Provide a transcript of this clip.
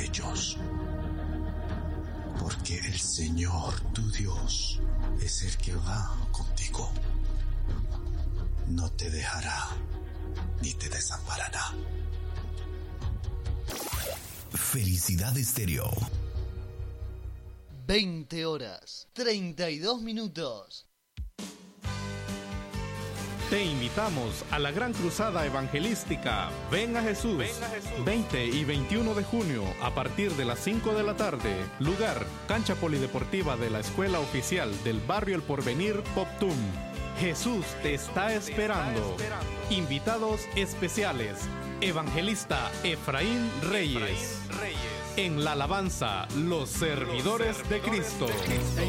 ellos. Porque el Señor, tu Dios, es el que va contigo. No te dejará ni te desamparará. Felicidad Estéreo. 20 horas, 32 minutos. Te invitamos a la gran cruzada evangelística Ven a Jesús, 20 y 21 de junio a partir de las 5 de la tarde. Lugar, cancha polideportiva de la Escuela Oficial del Barrio El Porvenir, Poptum. Jesús te está esperando. Invitados especiales, evangelista Efraín Reyes. En la alabanza, los servidores de Cristo.